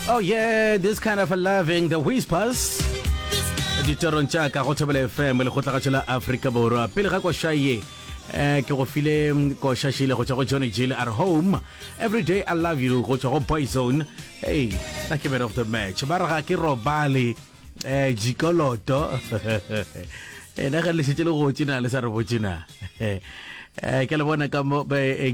Oh yeah, this kind of a loving the Whispers. Ditoron tša ka go Thobela FM le go tla ga tšela Africa Borwa pele ga košaye ke go file košašile go tšwa go Johnny Jill at home. Every day I love you go tšwa go Poison. Hey, thank you man of the match. Ba re ga ke robale jikoloto. Na ga le šetše le go tšina le sa re botšina. Ke le bona ka mo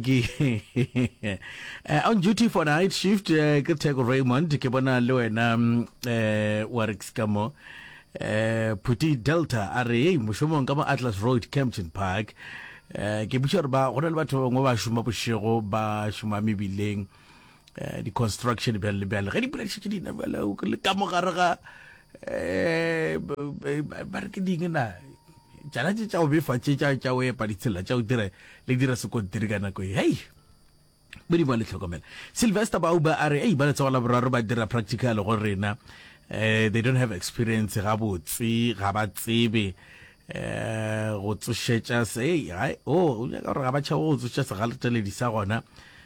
on duty for night shift ke Tego Raymond ke bona le wena works ka mo Puti Delta are moshomong ka mo Atlas Road Kempton Park ke butšwa ba go na le batho bangwe ba šoma bošego ba šoma mebileng di construction bjale bjale ge di polešitše dina bjale le ka mo gare ga ba re ke ding na tšana tše tša go befatše tša o epa ditsela tša o le dira sekontiri ka nako e hei modimo le tlhokomela Sylvester Bauba a re ei ba letsogo la boraro ba dira practical go rena they don't have experience ga botse ga ba tsebe go tsošetša se o nyaka gore ga ba tšhago go tsošetša segaleteledi sa gona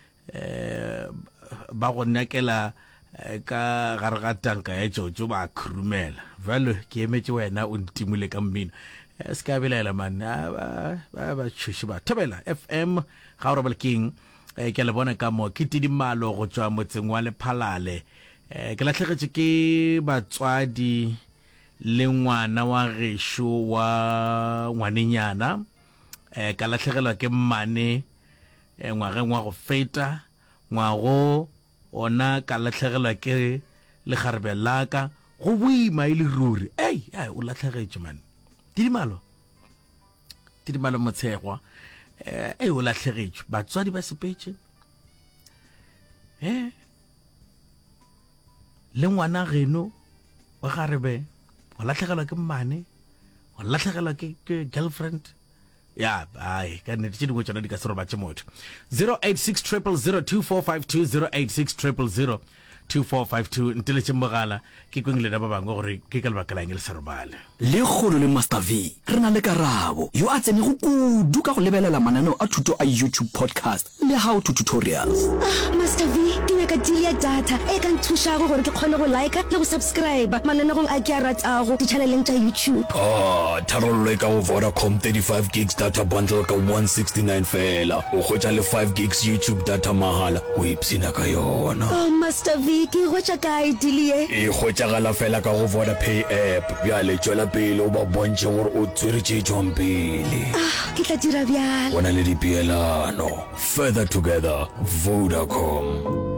ba go nakela ka gare ga tanka ya jojo ba khurumela vale ke emetše wena o ntimole ka mmino se ka belaela man ba tšhoši ba Thobela FM ga o robele king ke le bona ka mo ke tidimalo go tšwa motseng wa Lephalale ke latlhegetše ke batswadi le ngwana wa gešo wa ngwanenyana ka latlhegelwa ke mmane ngwageng wa go feta ngwago ona ka latlhegelwa ke legarebe laka go boima e le ruri o latlhegetše man tidimalo motshegwa o latlhegetše batswadi ba sepetše le ngwana geno wa garebe wa latlhegelwa ke mmane wa latlhegelwa ke girlfriend ya ka nnete tše dingwe tšona di ka se robatše motho 086 0002452 086 nteletše mogala ke kweng lena ba bangwe gore ke ka lebaka lang le sa robale le kgolo le Master V re na le karabo yo a tsenego kudu ka go lebelela mananeo a thuto a YouTube podcast le how to tutorials. Master V ke nyaka deal ya data e ka nthušago gore ke kgone go like le go subscribe mananeo a ke a ratago di-channeleng tša YouTube. Tharollo e ka go Vodacom 35 gigs data bundle ka 169 fela o hwetša le 5 gigs YouTube data mahala o ipsina ka yona. Master V ke hwetša kae deal ye? E hwetšagala fela ka go Vodapay app bjale tšwela pele o ba bontše gore o tsweretše tšwang pele. Ke tla dira bjalo. O na le dipeelano. Further together, Vodacom.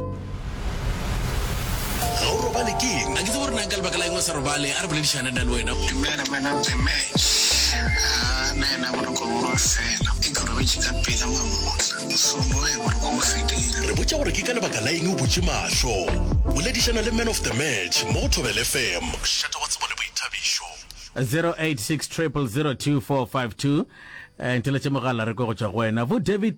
ga o robale keng a ke tse gore nang ka lebaka la engwe sa robale a re boledišana na le wena man of the match nena gore ko go fela e ka re ka pela mamotla so mo e gore go fedile re botša gore ke ka lebaka la eng o botše mašo boledišana le man of the match mo Thobela FM šata go tsebo le boithabišo 086 nteletše mogala re ko go tšwa go wena vo David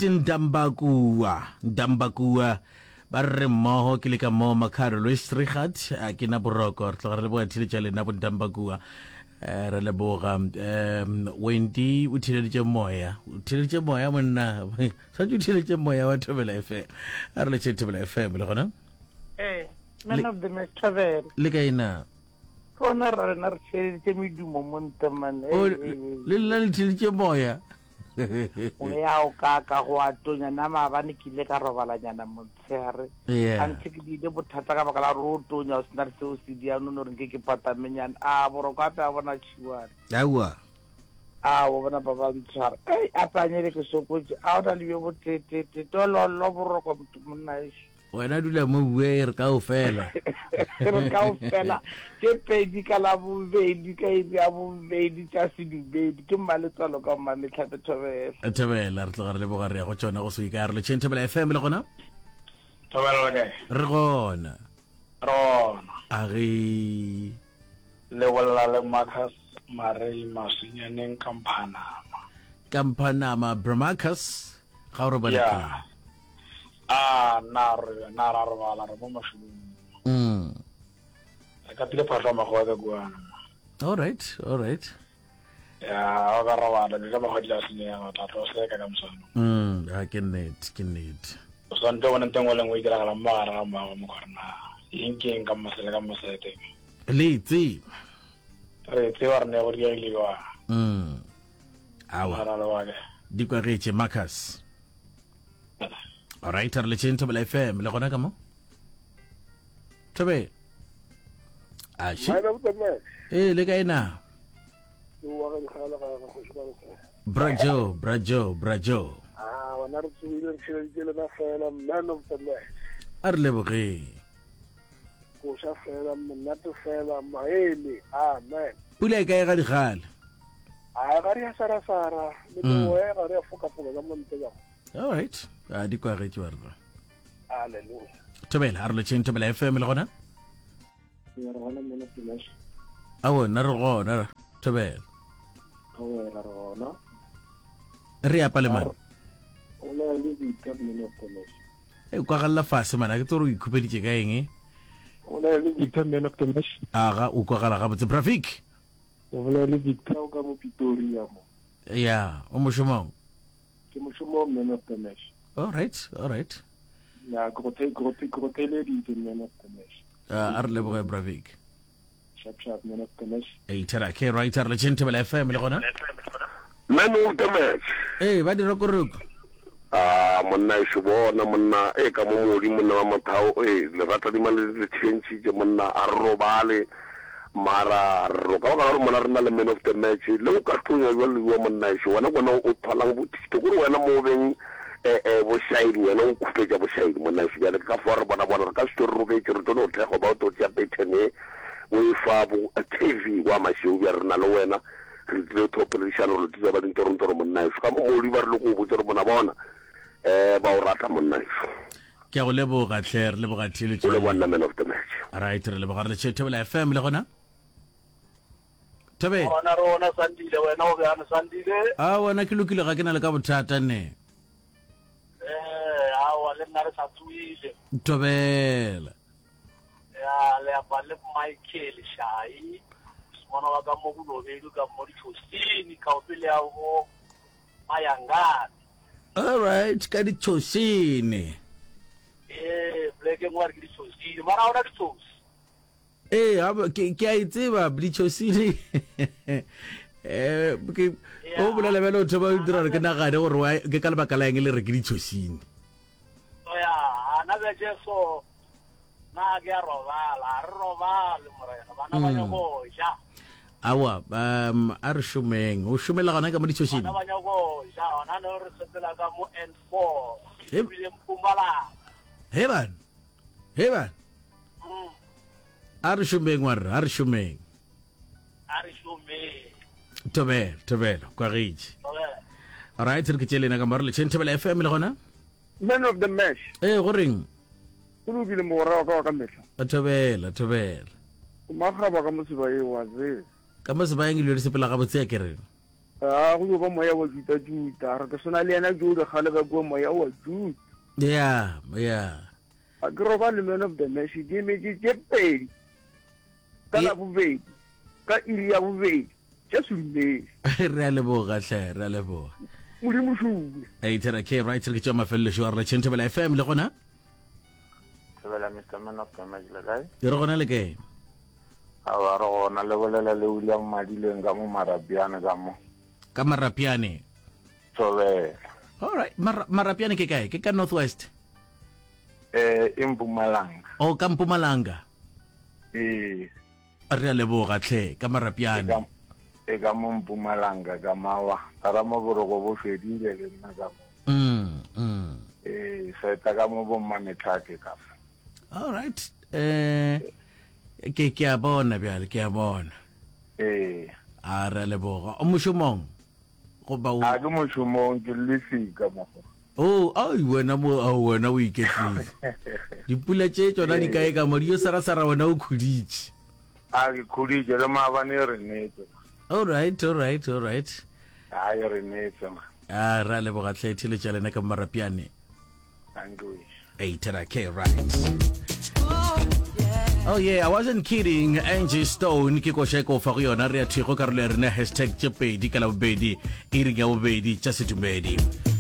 Ndambakua ba re mmogo ke le ka mo Makharo Louis Strichat ke na boroko re tloga re leboga thiletša lena bo Ndambakua re leboga Wendy o thileditše moya monna santse o thiletše moya wa Thobela FM a re letše Thobela FM le gona man of the match Thobela le ka ena kona ra rena re tšheleditše medumo mo ntemane le lena le thileditše moya o ya o ka go atonya na maabane ke ile ka robalanyana motshegare ante ke dile bothata ka baka la re o tonya o sena re seo se diano no re ke patamenyana boroko ape a bona tšhiwane aua o bona ba ba ntshwara a panyele ke sokotse a o na le yo botetete tololo boroko motho monna ešo wena dula mo bue re ka o fela ke pedi ka la bobedi ka ya bobedi tša sedubedi ke mmaletswalo ka mmametlhape Thobela re tloga re leboga re ya go tšona go se ika re le tšheng Thobela FM le gona Thobela re gona a ge le bolla le Marcus Marey Masinyaneng Kampanama Bramarcus ga o re bona na ra robala re mo mashomong ka tile phatla magoa ka kuana all right ya o ka robala le ba go dila senya ga tla se ka mosano ke net so nte bona ntengwe lengwe e dira ga mara mo korna Inking ka masete. Litsi. Re tsewa re ne go dia ile wa. Awa. Ara lo wa. Di kwa reche Marcus. Alright, re le tshento bela FM le gona ka mo. Tobe. Ashi. Le ka ena. Brajo. Wana re tswile re na fela man of the match. Ar le boge. Go sha fela mnate fela maele. Man. Pula ka ga di gala. Ga re sara le go ga re foka ga montega. Alright. Di kwa reche wa rra. Hallelujah. Tobela ar le tshento bela FM le gona. Ya re gona man of the match. Awo na re gona Tobela. Awo ra gona. Re ya palemane. Ona le vita man of the match. Kwa galla fase mana ke toro ikhupeditse ka eng Ona le vita man of the match. aga o kwa gala ga botse traffic Ona le vita o ka mo Pretoria mo. ya o moshomong Ke mo man of the match. all right Ya go tele di man of the match. ar le boga traffic Sharp man of the match. tera ke right ar le tshente bela FM le gona Man of the match. ba di rokoroko Monna shibona monna ka mo modi monna wa mathao le rata di male le change je monna a robale mara ro ka ga monna rena le man of the match le ka tloya le wa monna shi wana bona o phalang botito go wena mo beng bo shaidi wena o kupetsa bo shaidi monna shi ya ka for bona ka story ro ke re tono tle go ba to tsa petene o fa bo TV wa mashu ya rena le wena re tle to operation ro tsa ba dintoro monna shi ka mo modi ba re le go botsa bona bona ba o rata monna ke go leboga tlher le boga tlile le bona man of the match right re le boga re tshente bela FM le gona Tobe Ona rona sandile wena o bana sandile. wena ke lokile ga ke na le ka bothata ne Wa le nna re sa tswile. Tobela Ya le apa le Michael Shai. Sona wa ka mo go lobelo ka mo ditshosini ka o pele ya go Mayangana. all right ka di tshosini Black and white ditshosini. Mara ona ditshos. ke a itseba ditshosini ke o bolela bela o thoba o dira re ke nagane gore ke ka lebaka la eng le re ke ditshosini Ya ana be jeso na ke robala morena bana ba go ja. awa a re šomeng o šomela gona ka mo ditshosini Bana ba go ja ona no re setela ka mo N4. Ebile Mpumalanga. heban a re šomeng warra a re šomeng Ari shume. tobela kwa reitse alright re ke tselena ka maro le tshente bela FM le gona Man of the match. goreng O lokile mora ka mehla. tobela O magaba ka mosiba e wa ze. ka mo se bayeng le sepela ga botse ke reng Go go moya wa juta re ke sona le ena juda gale ka go moya wa juta. ya A gro ba le man of the match di me di jepedi. Kana bubedi. Ka iria bubedi. Just me. re a leboga hle re a leboga Muri mushu. tera ke right re ke tšwa mafelelo šo re le tshente bela FM le gona Sebela Mr. Man of the match le kae? ke re gona le kae Awa re gona le bolela le William Madileng ka mo Marapiane ka mo. ka Marapiane Tobela. alright Marapiane ke kae ke ka Northwest Mpumalanga. o ka Mpumalanga re a leboga tlhe ka Marapiane ka mo Mpumalanga ka mawa ara mo boroko bo fedile le nna ka mo sa ka mo bo Mametlhake ka fa. all right ke a bona bjale ke a bona a re leboga o mošomong go ba o a ke mošomong ke lefika mo. ai wena o iketlile dipula tše tsona di kae ka mo di yo sarasara wena o khuditše a ke khuditše le maabane re netse. all right a re netse ma. a re a leboga tlhe le tša lena ka Marapiane tera ke right oh yeah I wasn't kidding Angie Stone ke kosheko fa go yona re a thego karolo ya rena #tšepedi ka la bobedi e ring ya bobedi tša sedumedi